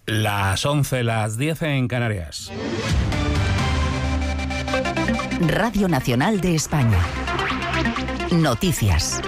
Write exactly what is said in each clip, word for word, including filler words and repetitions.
Las once, las diez en Canarias. Radio Nacional de España. Noticias.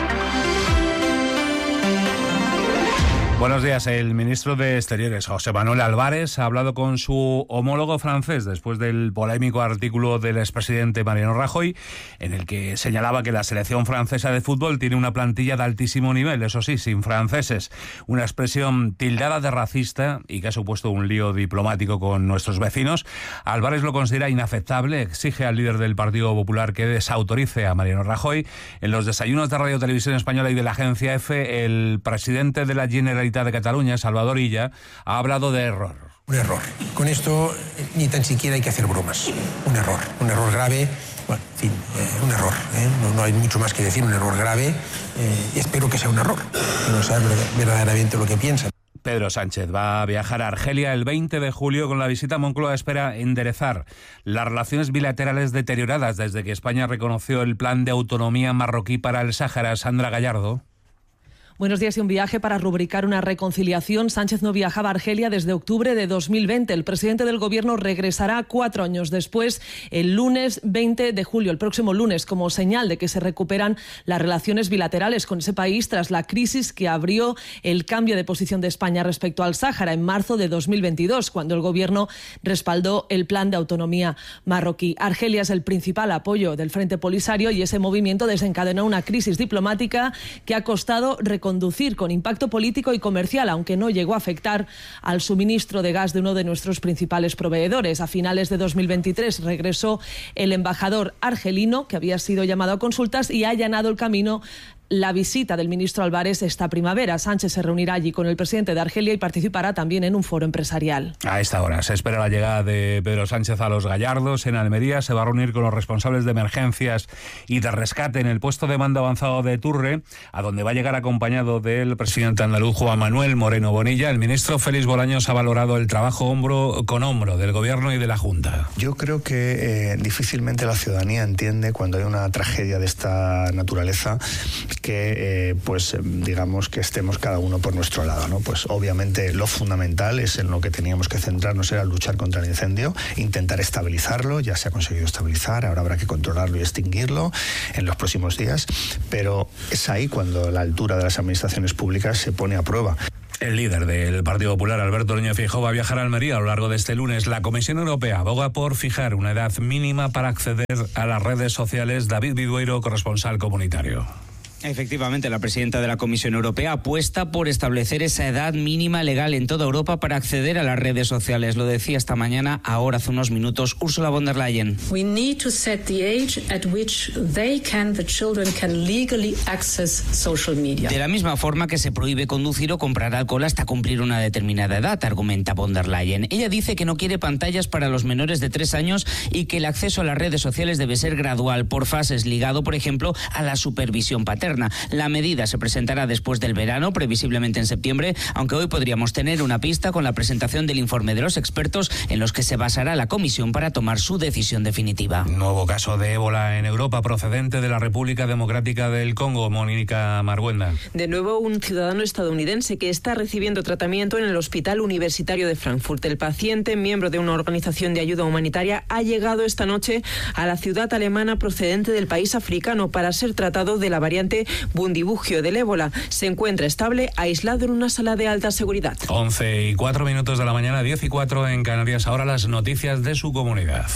Buenos días. El ministro de Exteriores, José Manuel Álvarez, ha hablado con su homólogo francés después del polémico artículo del expresidente Mariano Rajoy, en el que señalaba que la selección francesa de fútbol tiene una plantilla de altísimo nivel, eso sí, sin franceses. Una expresión tildada de racista y que ha supuesto un lío diplomático con nuestros vecinos. Álvarez lo considera inaceptable, exige al líder del Partido Popular que desautorice a Mariano Rajoy. En los desayunos de Radio Televisión Española y de la Agencia EFE, el presidente de la Generalitat de Cataluña, Salvador Illa, ha hablado de error. Un error. Con esto ni tan siquiera hay que hacer bromas. Un error. Un error grave. Bueno, en fin, eh, un error. ¿eh? No, no hay mucho más que decir. Un error grave. Eh, y espero que sea un error. Que no sabe verdaderamente lo que piensa. Pedro Sánchez va a viajar a Argelia el veinte de julio. Con la visita a Moncloa espera enderezar las relaciones bilaterales deterioradas desde que España reconoció el plan de autonomía marroquí para el Sáhara. Sandra Gallardo. Buenos días. Y un viaje para rubricar una reconciliación. Sánchez no viajaba a Argelia desde octubre de dos mil veinte. El presidente del Gobierno regresará cuatro años después, el lunes veinte de julio, el próximo lunes, como señal de que se recuperan las relaciones bilaterales con ese país tras la crisis que abrió el cambio de posición de España respecto al Sáhara en marzo de dos mil veintidós, cuando el Gobierno respaldó el plan de autonomía marroquí. Argelia es el principal apoyo del Frente Polisario y ese movimiento desencadenó una crisis diplomática que ha costado reconstruir conducir con impacto político y comercial, aunque no llegó a afectar al suministro de gas de uno de nuestros principales proveedores. A finales de dos mil veintitrés regresó el embajador argelino, que había sido llamado a consultas, y ha allanado el camino la visita del ministro Álvarez esta primavera. Sánchez se reunirá allí con el presidente de Argelia y participará también en un foro empresarial. A esta hora se espera la llegada de Pedro Sánchez a Los Gallardos, en Almería. Se va a reunir con los responsables de emergencias y de rescate en el puesto de mando avanzado de Turre, a donde va a llegar acompañado del presidente andaluz Juan Manuel Moreno Bonilla. El ministro Félix Bolaños ha valorado el trabajo hombro con hombro del Gobierno y de la Junta. Yo creo que eh, difícilmente la ciudadanía entiende cuando hay una tragedia de esta naturaleza que, eh, pues, digamos que estemos cada uno por nuestro lado, ¿no? Pues obviamente lo fundamental es en lo que teníamos que centrarnos, era luchar contra el incendio, intentar estabilizarlo. Ya se ha conseguido estabilizar, ahora habrá que controlarlo y extinguirlo en los próximos días, pero es ahí cuando la altura de las administraciones públicas se pone a prueba. El líder del Partido Popular, Alberto Núñez Feijóo, va a viajar a Almería a lo largo de este lunes. La Comisión Europea aboga por fijar una edad mínima para acceder a las redes sociales. David Vidueiro, corresponsal comunitario. Efectivamente, la presidenta de la Comisión Europea apuesta por establecer esa edad mínima legal en toda Europa para acceder a las redes sociales. Lo decía esta mañana, ahora hace unos minutos, Ursula von der Leyen. We need to set the age at which they can, the children can legally access social media. De la misma forma que se prohíbe conducir o comprar alcohol hasta cumplir una determinada edad, argumenta von der Leyen. Ella dice que no quiere pantallas para los menores de tres años y que el acceso a las redes sociales debe ser gradual, por fases, ligado, por ejemplo, a la supervisión paterna. La medida se presentará después del verano, previsiblemente en septiembre, aunque hoy podríamos tener una pista con la presentación del informe de los expertos en los que se basará la comisión para tomar su decisión definitiva. Nuevo caso de ébola en Europa procedente de la República Democrática del Congo. Mónica Marguenda. De nuevo, un ciudadano estadounidense que está recibiendo tratamiento en el Hospital Universitario de Frankfurt. El paciente, miembro de una organización de ayuda humanitaria, ha llegado esta noche a la ciudad alemana procedente del país africano para ser tratado de la variante Bundibugyo del ébola. Se encuentra estable, aislado en una sala de alta seguridad. once y cuatro minutos de la mañana, diez y cuatro en Canarias. Ahora las noticias de su comunidad.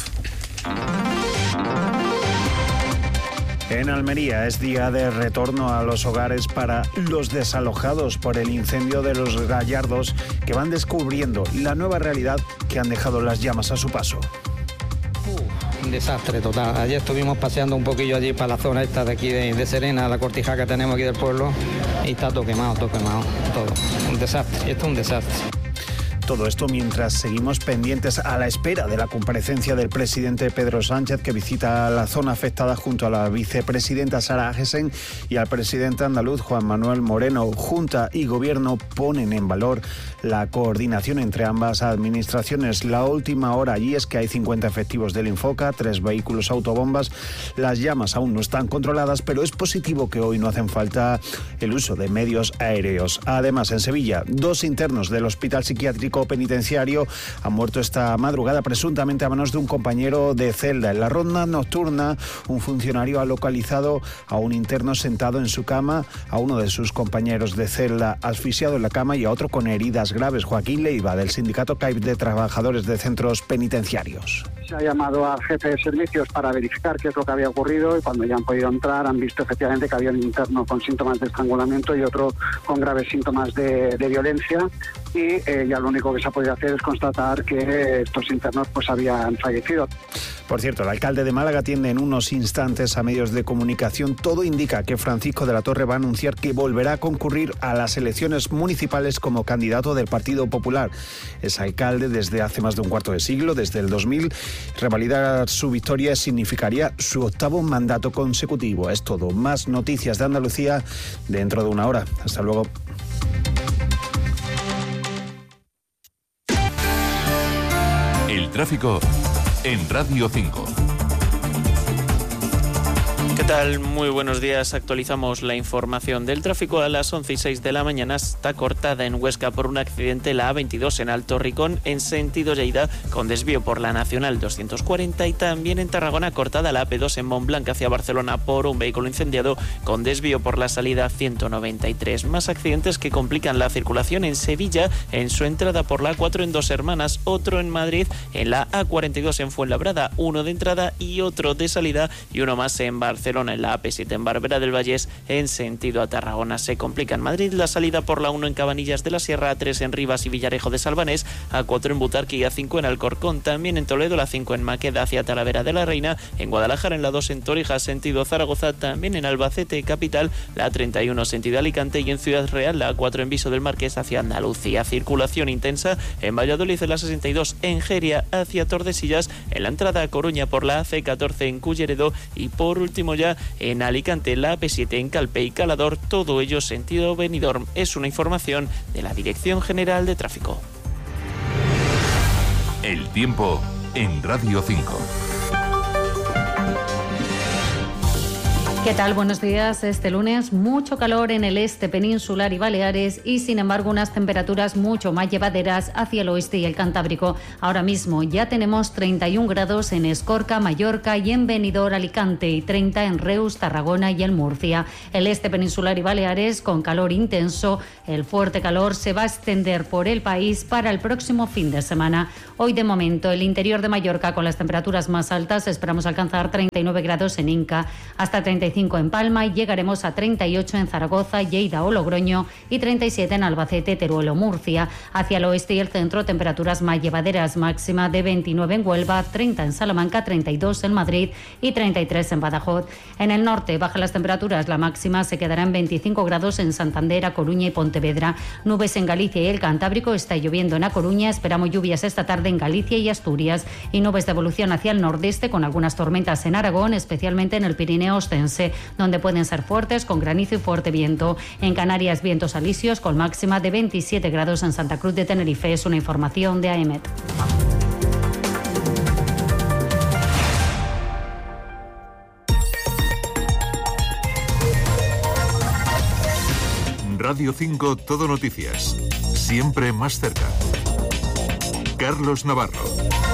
En Almería es día de retorno a los hogares para los desalojados por el incendio de Los Gallardos, que van descubriendo la nueva realidad que han dejado las llamas a su paso. Un desastre total. Ayer estuvimos paseando un poquillo allí para la zona esta de aquí de, de Serena, la cortija que tenemos aquí del pueblo, y está todo quemado, todo quemado, todo. Un desastre, esto es un desastre. Todo esto mientras seguimos pendientes a la espera de la comparecencia del presidente Pedro Sánchez, que visita la zona afectada junto a la vicepresidenta Sara Agesen y al presidente andaluz Juan Manuel Moreno. Junta y Gobierno ponen en valor la coordinación entre ambas administraciones. La última hora allí es que hay cincuenta efectivos del Infoca, tres vehículos autobombas. Las llamas aún no están controladas, pero es positivo que hoy no hacen falta el uso de medios aéreos. Además, en Sevilla, dos internos del Hospital Psiquiátrico psiquiátrico penitenciario ha muerto esta madrugada presuntamente a manos de un compañero de celda. En la ronda nocturna, un funcionario ha localizado a un interno sentado en su cama, a uno de sus compañeros de celda asfixiado en la cama y a otro con heridas graves. Joaquín Leiva, del sindicato C A I P de Trabajadores de Centros Penitenciarios. Se ha llamado al jefe de servicios para verificar qué es lo que había ocurrido y cuando ya han podido entrar han visto efectivamente que había un interno con síntomas de estrangulamiento y otro con graves síntomas de, de violencia y eh, ya lo único que se ha podido hacer es constatar que estos internos pues habían fallecido. Por cierto, el alcalde de Málaga atiende en unos instantes a medios de comunicación. Todo indica que Francisco de la Torre va a anunciar que volverá a concurrir a las elecciones municipales como candidato del Partido Popular. Es alcalde desde hace más de un cuarto de siglo, desde el dos mil. Revalidar su victoria significaría su octavo mandato consecutivo. Es todo. Más noticias de Andalucía dentro de una hora. Hasta luego. El tráfico en Radio cinco. ¿Qué tal? Muy buenos días. Actualizamos la información del tráfico. A las once y seis de la mañana está cortada en Huesca por un accidente la A veintidós en Alto Ricón en sentido Lleida con desvío por la Nacional doscientos cuarenta y también en Tarragona cortada la A P dos en Montblanc hacia Barcelona por un vehículo incendiado con desvío por la salida ciento noventa y tres. Más accidentes que complican la circulación en Sevilla en su entrada por la A cuatro en Dos Hermanas, otro en Madrid en la A cuarenta y dos en Fuenlabrada, uno de entrada y otro de salida y uno más en Barcelona. En la A P siete en Barberá del Vallés en sentido a Tarragona. Se complica en Madrid la salida por la uno en Cabanillas de la Sierra, A tres en Rivas y Villarejo de Salvanés, A cuatro en Butarque y A cinco en Alcorcón. También en Toledo la cinco en Maqueda hacia Talavera de la Reina, en Guadalajara en la dos en Torijas sentido Zaragoza, también en Albacete capital la A treinta y uno sentido Alicante y en Ciudad Real la A cuatro en Viso del Marqués hacia Andalucía. Circulación intensa en Valladolid en la sesenta y dos en Jeria hacia Tordesillas, en la entrada a Coruña por la A C catorce en Culleredo y por último ya en Alicante la A P siete en Calpe y Calador, todo ello sentido Benidorm. Es una información de la Dirección General de Tráfico. El tiempo en Radio cinco. ¿Qué tal? Buenos días. Este lunes mucho calor en el este peninsular y Baleares y sin embargo unas temperaturas mucho más llevaderas hacia el oeste y el Cantábrico. Ahora mismo ya tenemos treinta y un grados en Escorca, Mallorca y en Benidorm, Alicante y treinta en Reus, Tarragona y en Murcia. El este peninsular y Baleares con calor intenso. El fuerte calor se va a extender por el país para el próximo fin de semana. Hoy de momento el interior de Mallorca con las temperaturas más altas esperamos alcanzar treinta y nueve grados en Inca, hasta treinta y cinco en Palma y llegaremos a treinta y ocho en Zaragoza, Lleida o Logroño y treinta y siete en Albacete, Teruel o Murcia. Hacia el oeste y el centro temperaturas más llevaderas, máxima de veintinueve en Huelva, treinta en Salamanca, treinta y dos en Madrid y treinta y tres en Badajoz. En el norte bajan las temperaturas, la máxima se quedará en veinticinco grados en Santander, A Coruña y Pontevedra. Nubes en Galicia y el Cantábrico, está lloviendo en A Coruña, esperamos lluvias esta tarde en Galicia y Asturias y nubes de evolución hacia el nordeste con algunas tormentas en Aragón, especialmente en el Pirineo ostense, donde pueden ser fuertes con granizo y fuerte viento. En Canarias, vientos alisios con máxima de veintisiete grados en Santa Cruz de Tenerife. Es una información de A E M E T. Radio cinco Todo Noticias. Siempre más cerca. Carlos Navarro.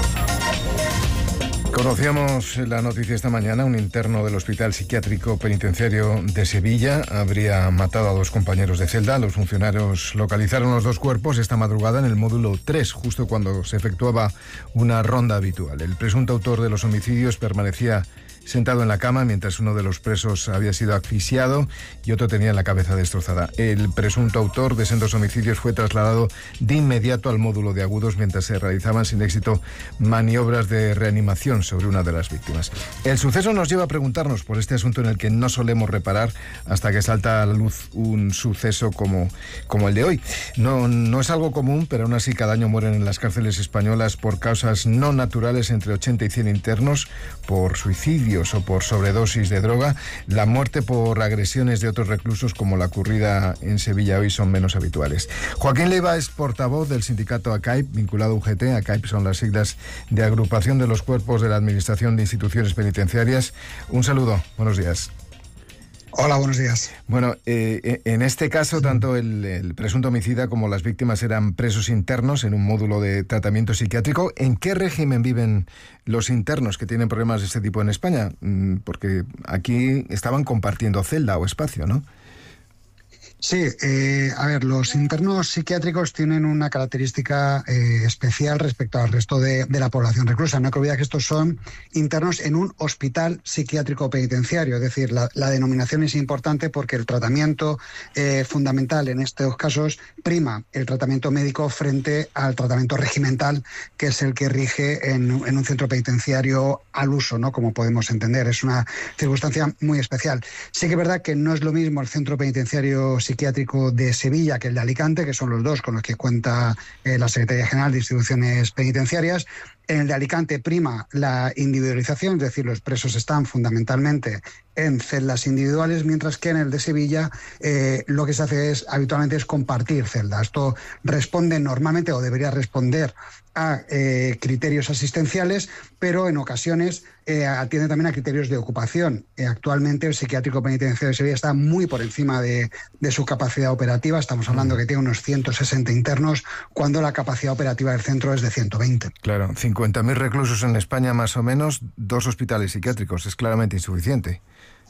Conocíamos la noticia esta mañana. Un interno del Hospital Psiquiátrico Penitenciario de Sevilla habría matado a dos compañeros de celda. Los funcionarios localizaron los dos cuerpos esta madrugada en el módulo tres, justo cuando se efectuaba una ronda habitual. El presunto autor de los homicidios permanecía sentado en la cama mientras uno de los presos había sido asfixiado y otro tenía la cabeza destrozada. El presunto autor de sendos homicidios fue trasladado de inmediato al módulo de agudos mientras se realizaban sin éxito maniobras de reanimación sobre una de las víctimas. El suceso nos lleva a preguntarnos por este asunto en el que no solemos reparar hasta que salta a la luz un suceso como, como el de hoy. No, no es algo común, pero aún así cada año mueren en las cárceles españolas por causas no naturales entre ochenta y cien internos, por suicidio o por sobredosis de droga. La muerte por agresiones de otros reclusos, como la ocurrida en Sevilla hoy, son menos habituales. Joaquín Leiva es portavoz del sindicato A C A I P, vinculado a U G T. A C A I P son las siglas de Agrupación de los Cuerpos de la Administración de Instituciones Penitenciarias. Un saludo, buenos días. Hola, buenos días. Bueno, eh, en este caso, tanto el, el presunto homicida como las víctimas eran presos internos en un módulo de tratamiento psiquiátrico. ¿En qué régimen viven los internos que tienen problemas de este tipo en España? Porque aquí estaban compartiendo celda o espacio, ¿no? Sí, eh, a ver, los internos psiquiátricos tienen una característica eh, especial respecto al resto de, de la población reclusa. No hay que olvidar que estos son internos en un hospital psiquiátrico penitenciario, es decir, la, la denominación es importante porque el tratamiento eh, fundamental en estos casos prima el tratamiento médico frente al tratamiento regimental, que es el que rige en, en un centro penitenciario al uso, ¿no? Como podemos entender, es una circunstancia muy especial. Sí que es verdad que no es lo mismo el centro penitenciario psiquiátrico de Sevilla que el de Alicante, que son los dos con los que cuenta eh, la Secretaría General de Instituciones Penitenciarias. En el de Alicante prima la individualización, es decir, los presos están fundamentalmente en celdas individuales, mientras que en el de Sevilla eh, lo que se hace es habitualmente es compartir celdas. Esto responde normalmente, o debería responder, a eh, criterios asistenciales, pero en ocasiones eh, atiende también a criterios de ocupación. Eh, actualmente el psiquiátrico penitenciario de Sevilla está muy por encima de, de su capacidad operativa. Estamos hablando que tiene unos ciento sesenta internos, cuando la capacidad operativa del centro es de ciento veinte. Claro, cincuenta mil reclusos en España más o menos, dos hospitales psiquiátricos, es claramente insuficiente.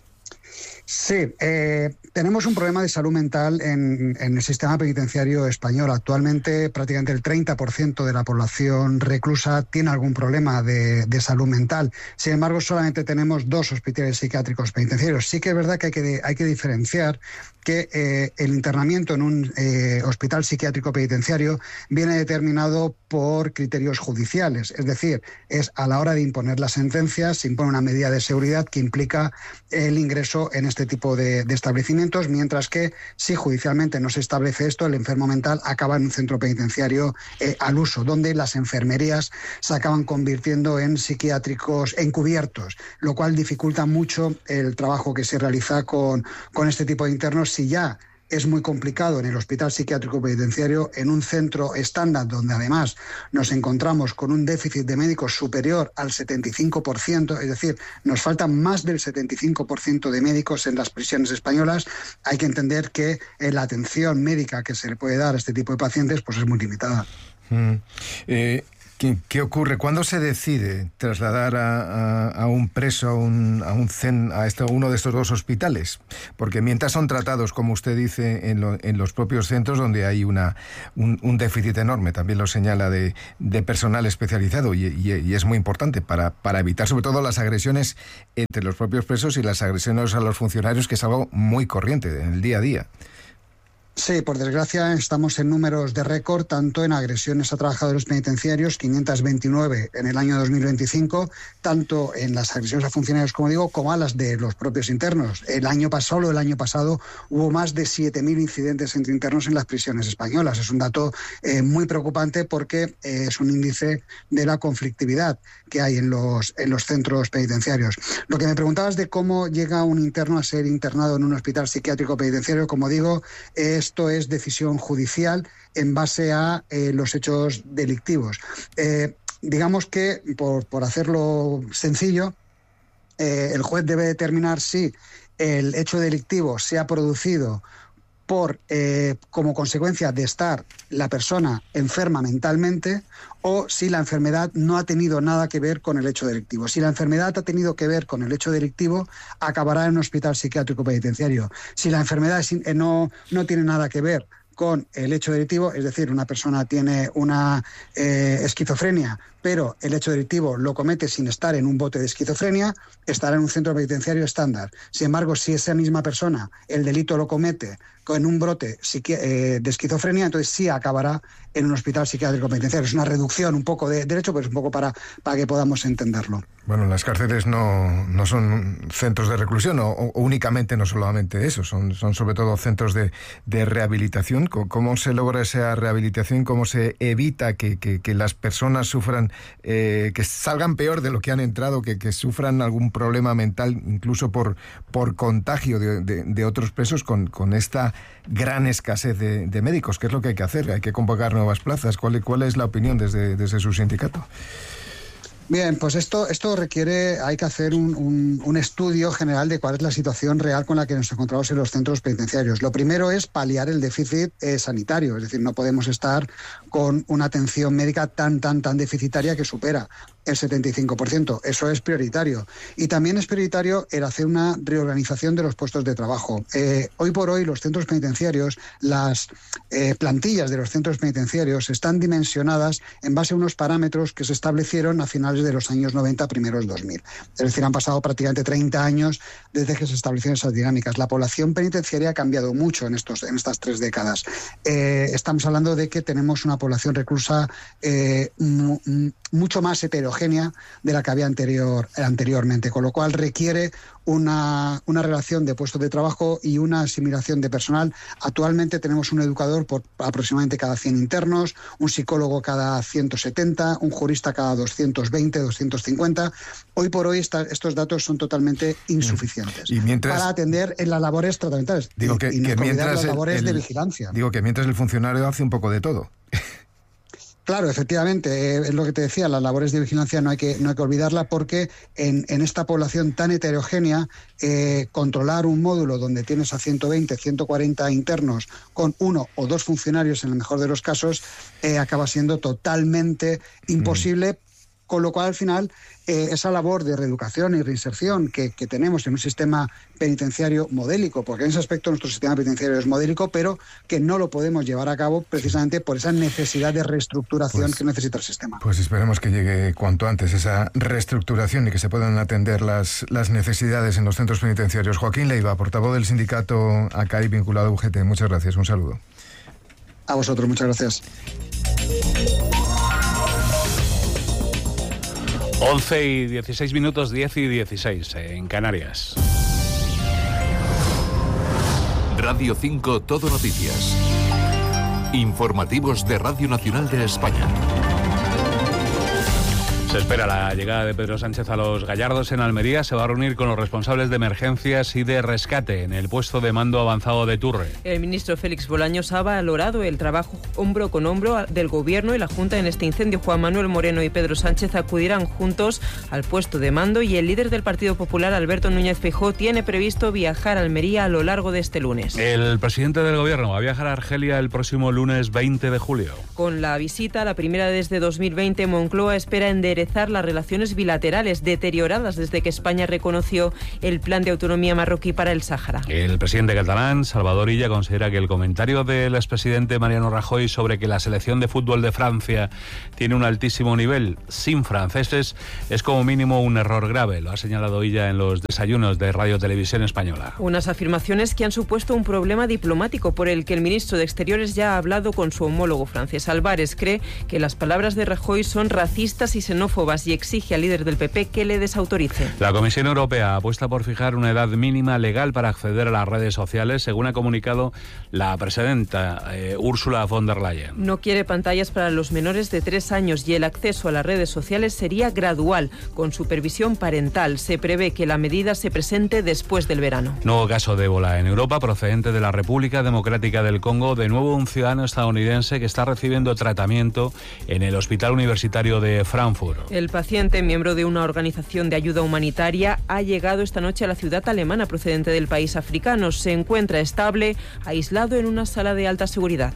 Sí, eh, tenemos un problema de salud mental en, en el sistema penitenciario español. Actualmente prácticamente el treinta por ciento de la población reclusa tiene algún problema de, de salud mental. Sin embargo, solamente tenemos dos hospitales psiquiátricos penitenciarios. Sí que es verdad que hay que, hay que diferenciar que eh, el internamiento en un eh, hospital psiquiátrico penitenciario viene determinado por criterios judiciales. Es decir, es a la hora de imponer las sentencias, se impone una medida de seguridad que implica el ingreso en este tipo de, de establecimientos, mientras que si judicialmente no se establece esto, el enfermo mental acaba en un centro penitenciario eh, al uso, donde las enfermerías se acaban convirtiendo en psiquiátricos encubiertos, lo cual dificulta mucho el trabajo que se realiza con, con este tipo de internos. Si ya es muy complicado en el hospital psiquiátrico penitenciario, en un centro estándar donde además nos encontramos con un déficit de médicos superior al setenta y cinco por ciento, es decir, nos faltan más del setenta y cinco por ciento de médicos en las prisiones españolas, hay que entender que eh, la atención médica que se le puede dar a este tipo de pacientes pues es muy limitada. Mm. Eh... ¿Qué, ¿Qué ocurre? ¿Cuándo se decide trasladar a, a, a un preso a, un, a, un cen, a esto, uno de estos dos hospitales? Porque mientras son tratados, como usted dice, en, lo, en los propios centros donde hay una, un, un déficit enorme, también lo señala, de, de personal especializado, y, y, y es muy importante para, para evitar sobre todo las agresiones entre los propios presos y las agresiones a los funcionarios, que es algo muy corriente en el día a día. Sí, por desgracia estamos en números de récord, tanto en agresiones a trabajadores penitenciarios, quinientos veintinueve en el año dos mil veinticinco, tanto en las agresiones a funcionarios, como digo, como a las de los propios internos. El año pasado, solo el año pasado, hubo más de siete mil incidentes entre internos en las prisiones españolas. Es un dato eh, muy preocupante porque eh, es un índice de la conflictividad que hay en los, en los centros penitenciarios. Lo que me preguntabas de cómo llega un interno a ser internado en un hospital psiquiátrico penitenciario, como digo, es Esto es decisión judicial en base a eh, los hechos delictivos. Eh, digamos que, por, por hacerlo sencillo, eh, el juez debe determinar si el hecho delictivo se ha producido por eh, como consecuencia de estar la persona enferma mentalmente, o si la enfermedad no ha tenido nada que ver con el hecho delictivo. Si la enfermedad ha tenido que ver con el hecho delictivo, acabará en un hospital psiquiátrico penitenciario. Si la enfermedad no, no tiene nada que ver con el hecho delictivo, es decir, una persona tiene una eh, esquizofrenia, pero el hecho delictivo lo comete sin estar en un bote de esquizofrenia, estará en un centro penitenciario estándar. Sin embargo, si esa misma persona el delito lo comete en un brote de esquizofrenia, entonces sí acabará en un hospital psiquiátrico penitenciario. Es una reducción un poco de derecho, pero es un poco para, para que podamos entenderlo. Bueno, las cárceles no, no son centros de reclusión, o, o únicamente, no solamente eso, son, son sobre todo centros de, de rehabilitación. ¿Cómo se logra esa rehabilitación? ¿Cómo se evita que, que, que las personas sufran, eh, que salgan peor de lo que han entrado, que, que sufran algún problema mental, incluso por, por contagio de, de, de otros presos, con, con esta gran escasez de, de médicos? ¿Qué es lo que hay que hacer? ¿Hay que convocar nuevas plazas? ¿Cuál, cuál es la opinión desde, desde su sindicato? Bien, pues esto, esto requiere, hay que hacer un, un, un estudio general de cuál es la situación real con la que nos encontramos en los centros penitenciarios. Lo primero es paliar el déficit eh, sanitario, es decir, no podemos estar con una atención médica tan, tan, tan deficitaria que supera el setenta y cinco por ciento. Eso es prioritario. Y también es prioritario el hacer una reorganización de los puestos de trabajo. Eh, hoy por hoy los centros penitenciarios, las eh, plantillas de los centros penitenciarios están dimensionadas en base a unos parámetros que se establecieron a finales de los años noventa, primeros dos mil. Es decir, han pasado prácticamente treinta años desde que se establecieron esas dinámicas. La población penitenciaria ha cambiado mucho en, estos, en estas tres décadas. Eh, estamos hablando de que tenemos una población reclusa eh, m- m- mucho más heterogénea de la que había anterior, anteriormente, con lo cual requiere una, una relación de puestos de trabajo y una asimilación de personal. Actualmente tenemos un educador por aproximadamente cada cien internos, un psicólogo cada ciento setenta, un jurista cada doscientos veinte, doscientos cincuenta. Hoy por hoy esta, estos datos son totalmente insuficientes y mientras, para atender en las labores tratamentales. Digo que, y, y no que mientras las labores el, el, de vigilancia. Digo que mientras el funcionario hace un poco de todo. Claro, efectivamente, eh, es lo que te decía, las labores de vigilancia no hay que, no hay que olvidarla porque en, en esta población tan heterogénea, eh, controlar un módulo donde tienes a ciento veinte, ciento cuarenta internos con uno o dos funcionarios en el mejor de los casos, eh, acaba siendo totalmente imposible. Mm. Con lo cual, al final, eh, esa labor de reeducación y reinserción que, que tenemos en un sistema penitenciario modélico, porque en ese aspecto nuestro sistema penitenciario es modélico, pero que no lo podemos llevar a cabo precisamente por esa necesidad de reestructuración pues, que necesita el sistema. Pues esperemos que llegue cuanto antes esa reestructuración y que se puedan atender las, las necesidades en los centros penitenciarios. Joaquín Leiva, portavoz del sindicato A C A I vinculado a U G T. Muchas gracias, un saludo. A vosotros, muchas gracias. once y dieciséis minutos, diez y dieciséis en Canarias. Radio cinco Todo Noticias. Informativos de Radio Nacional de España. Se espera la llegada de Pedro Sánchez a Los Gallardos en Almería. Se va a reunir con los responsables de emergencias y de rescate en el puesto de mando avanzado de Turre. El ministro Félix Bolaños ha valorado el trabajo hombro con hombro del Gobierno y la Junta en este incendio. Juan Manuel Moreno y Pedro Sánchez acudirán juntos al puesto de mando y el líder del Partido Popular, Alberto Núñez Feijóo, tiene previsto viajar a Almería a lo largo de este lunes. El presidente del Gobierno va a viajar a Argelia el próximo lunes veinte de julio. Con la visita, la primera desde dos mil veinte, Moncloa espera enderezar las relaciones bilaterales deterioradas desde que España reconoció el plan de autonomía marroquí para el Sáhara. El presidente catalán, Salvador Illa, considera que el comentario del expresidente Mariano Rajoy sobre que la selección de fútbol de Francia tiene un altísimo nivel sin franceses es como mínimo un error grave. Lo ha señalado Illa en los desayunos de Radio Televisión Española. Unas afirmaciones que han supuesto un problema diplomático por el que el ministro de Exteriores ya ha hablado con su homólogo francés. Álvarez cree que las palabras de Rajoy son racistas y xenófobas y exige al líder del P P que le desautorice. La Comisión Europea apuesta por fijar una edad mínima legal para acceder a las redes sociales, según ha comunicado la presidenta eh, Ursula von der Leyen. No quiere pantallas para los menores de tres años y el acceso a las redes sociales sería gradual, con supervisión parental. Se prevé que la medida se presente después del verano. Nuevo caso de ébola en Europa, procedente de la República Democrática del Congo. De nuevo un ciudadano estadounidense que está recibiendo tratamiento en el Hospital Universitario de Frankfurt. El paciente, miembro de una organización de ayuda humanitaria, ha llegado esta noche a la ciudad alemana procedente del país africano. Se encuentra estable, aislado en una sala de alta seguridad.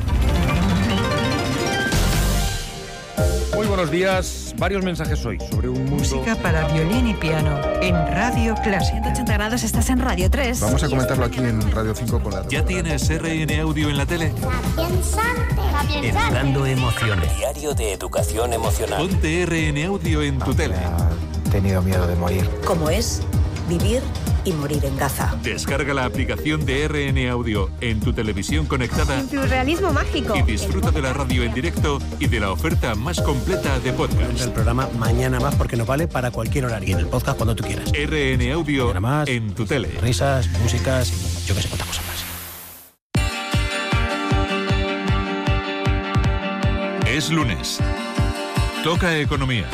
Muy buenos días. Varios mensajes hoy sobre un mundo... Música para violín y piano en Radio Clásica. ciento ochenta grados, estás en Radio tres. Vamos a comentarlo aquí en Radio cinco con la... ¿Ya tienes R N Audio en la tele? Educando emociones. Diario de educación emocional. Ponte R N Audio en tu tele. He tenido miedo de morir. ¿Cómo es vivir y morir en Gaza? Descarga la aplicación de R N Audio en tu televisión conectada. En tu realismo mágico. Y disfruta de la radio en directo y de la oferta más completa de podcast. El programa Mañana Más porque nos vale para cualquier horario. Y en el podcast cuando tú quieras. R N Audio más, en tu tele. Risas, músicas y yo que sé cuántas cosas más. Es lunes. Toca economía.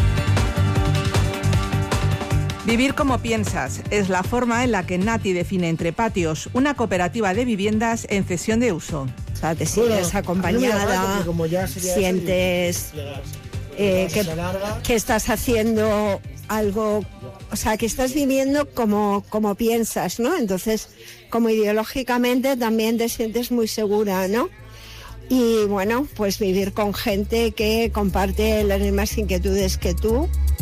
Vivir como piensas es la forma en la que Nati define Entre Patios, una cooperativa de viviendas en cesión de uso. O sea, te sientes bueno, acompañada, como ya sería sientes eh, que, que estás haciendo algo, o sea, que estás viviendo como, como piensas, ¿no? Entonces, como ideológicamente también te sientes muy segura, ¿no? Y bueno, pues vivir con gente que comparte las mismas inquietudes que tú.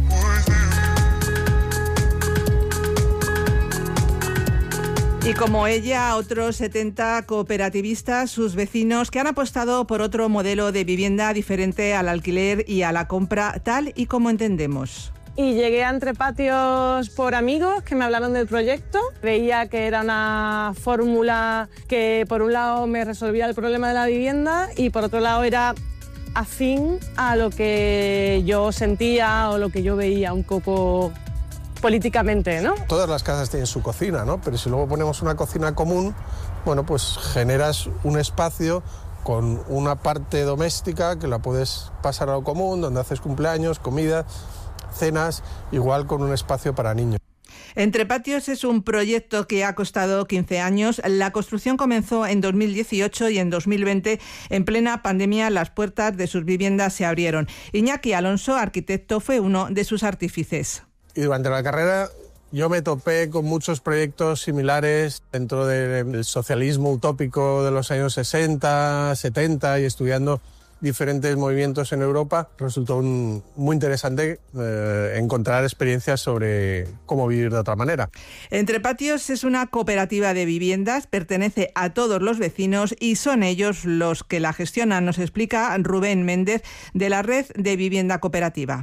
Y como ella, otros setenta cooperativistas, sus vecinos, que han apostado por otro modelo de vivienda diferente al alquiler y a la compra, tal y como entendemos. Y llegué a Entre Patios por amigos que me hablaron del proyecto. Veía que era una fórmula que por un lado me resolvía el problema de la vivienda y por otro lado era afín a lo que yo sentía o lo que yo veía un poco políticamente, ¿no? Todas las casas tienen su cocina, ¿no? Pero si luego ponemos una cocina común, bueno, pues generas un espacio con una parte doméstica que la puedes pasar a lo común, donde haces cumpleaños, comida, cenas, igual con un espacio para niños. Entre Patios es un proyecto que ha costado quince años. La construcción comenzó en dos mil dieciocho y en dos mil veinte, en plena pandemia, las puertas de sus viviendas se abrieron. Iñaki Alonso, arquitecto, fue uno de sus artífices. Y durante la carrera yo me topé con muchos proyectos similares dentro del socialismo utópico de los años sesenta, setenta y estudiando diferentes movimientos en Europa. Resultó un, muy interesante eh, encontrar experiencias sobre cómo vivir de otra manera. Entre Patios es una cooperativa de viviendas, pertenece a todos los vecinos y son ellos los que la gestionan, nos explica Rubén Méndez de la Red de Vivienda Cooperativa.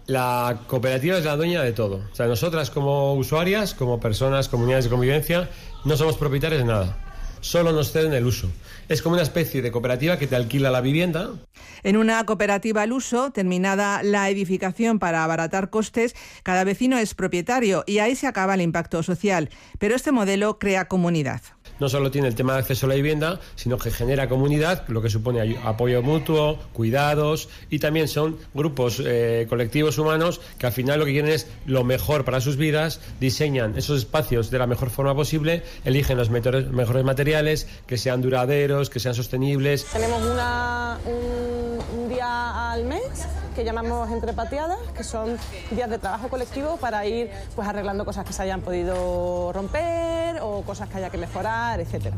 La cooperativa es la dueña de todo. O sea, nosotras como usuarias, como personas, comunidades de convivencia, no somos propietarios de nada. Solo nos ceden el uso. Es como una especie de cooperativa que te alquila la vivienda. En una cooperativa al uso, terminada la edificación para abaratar costes, cada vecino es propietario y ahí se acaba el impacto social. Pero este modelo crea comunidad. No solo tiene el tema de acceso a la vivienda, sino que genera comunidad, lo que supone apoyo mutuo, cuidados, y también son grupos eh, colectivos humanos que al final lo que quieren es lo mejor para sus vidas, diseñan esos espacios de la mejor forma posible, eligen los mejores materiales, que sean duraderos, que sean sostenibles. Tenemos una, un, un día al mes que llamamos entrepateadas, que son días de trabajo colectivo para ir pues arreglando cosas que se hayan podido romper o cosas que haya que mejorar, etcétera.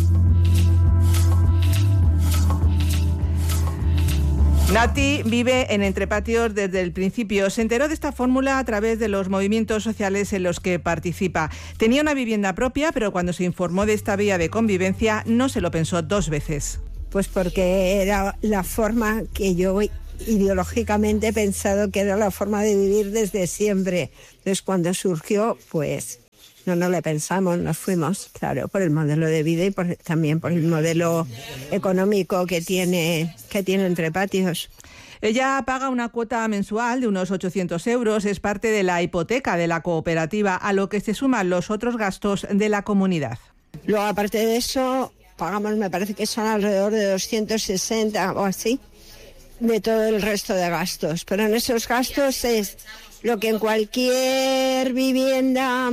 Nati vive en Entre Patios desde el principio. Se enteró de esta fórmula a través de los movimientos sociales en los que participa. Tenía una vivienda propia, pero cuando se informó de esta vía de convivencia no se lo pensó dos veces. Pues porque era la forma que yo ideológicamente he pensado que era la forma de vivir desde siempre. Entonces cuando surgió, pues no nos lo pensamos, nos fuimos, claro, por el modelo de vida y por, también por el modelo económico que tiene, que tiene Entre Patios. Ella paga una cuota mensual de unos ochocientos euros, es parte de la hipoteca de la cooperativa, a lo que se suman los otros gastos de la comunidad. Luego, aparte de eso, pagamos, me parece que son alrededor de doscientos sesenta o así, de todo el resto de gastos. Pero en esos gastos es lo que en cualquier vivienda,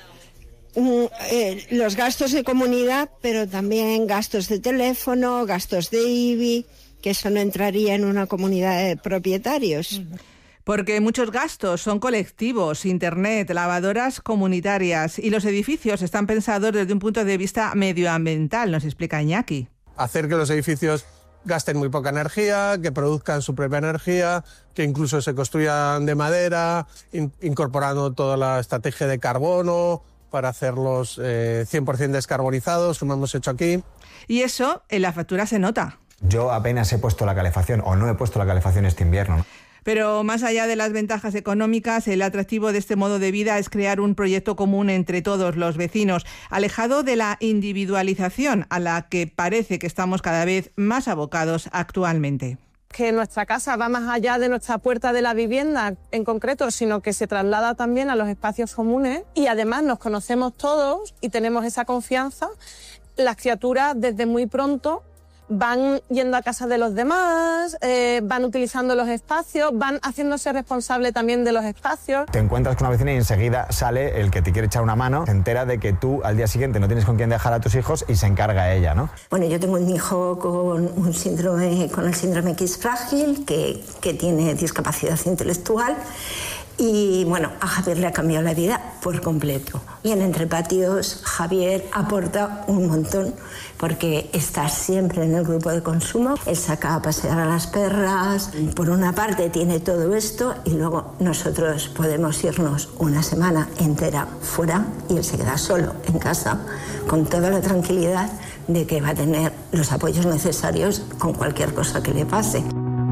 mm, eh, los gastos de comunidad, pero también gastos de teléfono, gastos de I B I, que eso no entraría en una comunidad de propietarios. Porque muchos gastos son colectivos, internet, lavadoras comunitarias y los edificios están pensados desde un punto de vista medioambiental, nos explica Iñaki. Hacer que los edificios gasten muy poca energía, que produzcan su propia energía, que incluso se construyan de madera, in, incorporando toda la estrategia de carbono para hacerlos eh, cien por ciento descarbonizados, como hemos hecho aquí. Y eso en la factura se nota. Yo apenas he puesto la calefacción o no he puesto la calefacción este invierno. Pero más allá de las ventajas económicas, el atractivo de este modo de vida es crear un proyecto común entre todos los vecinos, alejado de la individualización a la que parece que estamos cada vez más abocados actualmente. Que nuestra casa va más allá de nuestra puerta de la vivienda en concreto, sino que se traslada también a los espacios comunes y además nos conocemos todos y tenemos esa confianza. Las criaturas desde muy pronto van yendo a casa de los demás, eh, van utilizando los espacios, van haciéndose responsable también de los espacios. Te encuentras con una vecina y enseguida sale el que te quiere echar una mano, se entera de que tú al día siguiente no tienes con quién dejar a tus hijos y se encarga ella, ¿no? Bueno, yo tengo un hijo con un síndrome, con el síndrome X frágil, que, que tiene discapacidad intelectual. Y bueno, a Javier le ha cambiado la vida por completo. Y en Entre Patios, Javier aporta un montón, porque está siempre en el grupo de consumo. Él saca a pasear a las perras. Por una parte tiene todo esto y luego nosotros podemos irnos una semana entera fuera y él se queda solo en casa con toda la tranquilidad de que va a tener los apoyos necesarios con cualquier cosa que le pase.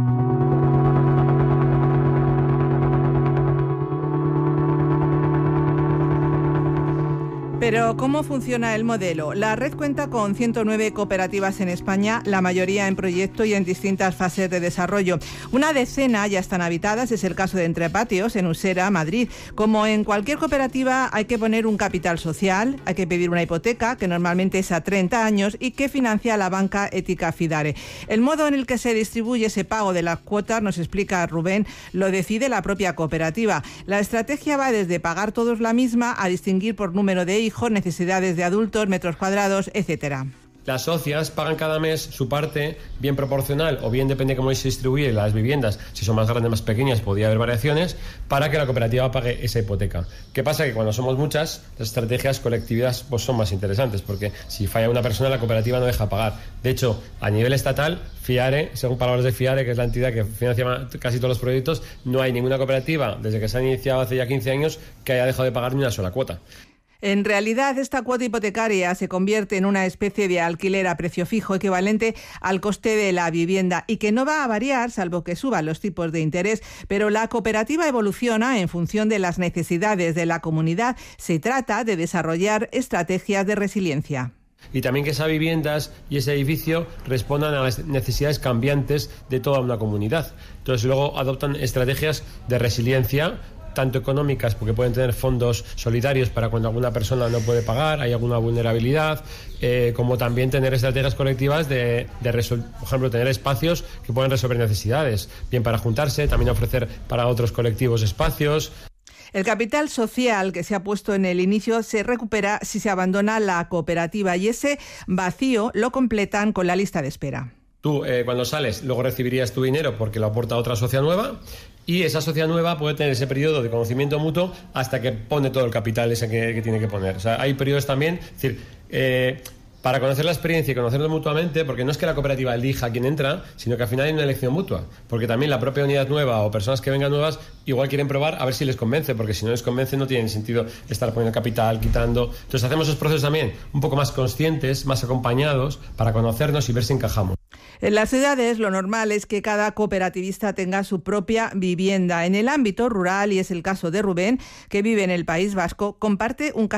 Pero, ¿cómo funciona el modelo? La red cuenta con ciento nueve cooperativas en España, la mayoría en proyecto y en distintas fases de desarrollo. Una decena ya están habitadas, es el caso de Entre Patios, en Usera, Madrid. Como en cualquier cooperativa, hay que poner un capital social, hay que pedir una hipoteca, que normalmente es a treinta años, y que financia la banca Ética Fidare. El modo en el que se distribuye ese pago de las cuotas, nos explica Rubén, lo decide la propia cooperativa. La estrategia va desde pagar todos la misma a distinguir por número de hijos, necesidades de adultos, metros cuadrados, etcétera. Las socias pagan cada mes su parte, bien proporcional o bien depende cómo se distribuyen las viviendas, si son más grandes, más pequeñas, podría haber variaciones, para que la cooperativa pague esa hipoteca. ¿Qué pasa? Que cuando somos muchas, las estrategias colectivas pues, son más interesantes, porque si falla una persona, la cooperativa no deja pagar. De hecho, a nivel estatal, FIARE, según palabras de FIARE, que es la entidad que financia casi todos los proyectos, no hay ninguna cooperativa, desde que se ha iniciado hace ya quince años, que haya dejado de pagar ni una sola cuota. En realidad, esta cuota hipotecaria se convierte en una especie de alquiler a precio fijo equivalente al coste de la vivienda y que no va a variar salvo que suban los tipos de interés, pero la cooperativa evoluciona en función de las necesidades de la comunidad. Se trata de desarrollar estrategias de resiliencia. Y también que esas viviendas y ese edificio respondan a las necesidades cambiantes de toda una comunidad. Entonces luego adoptan estrategias de resiliencia, tanto económicas, porque pueden tener fondos solidarios para cuando alguna persona no puede pagar, hay alguna vulnerabilidad, eh, como también tener estrategias colectivas de, de resol- por ejemplo, tener espacios que pueden resolver necesidades, bien para juntarse, también ofrecer para otros colectivos espacios. El capital social que se ha puesto en el inicio se recupera si se abandona la cooperativa y ese vacío lo completan con la lista de espera. Tú, eh, cuando sales, luego recibirías tu dinero porque lo aporta otra sociedad nueva y esa sociedad nueva puede tener ese periodo de conocimiento mutuo hasta que pone todo el capital ese que, que tiene que poner. O sea, hay periodos también, es decir, eh, para conocer la experiencia y conocerlo mutuamente, porque no es que la cooperativa elija a quién entra, sino que al final hay una elección mutua, porque también la propia unidad nueva o personas que vengan nuevas igual quieren probar a ver si les convence, porque si no les convence no tiene sentido estar poniendo capital, quitando. Entonces hacemos esos procesos también un poco más conscientes, más acompañados, para conocernos y ver si encajamos. En las ciudades lo normal es que cada cooperativista tenga su propia vivienda. En el ámbito rural, y es el caso de Rubén, que vive en el País Vasco, comparte un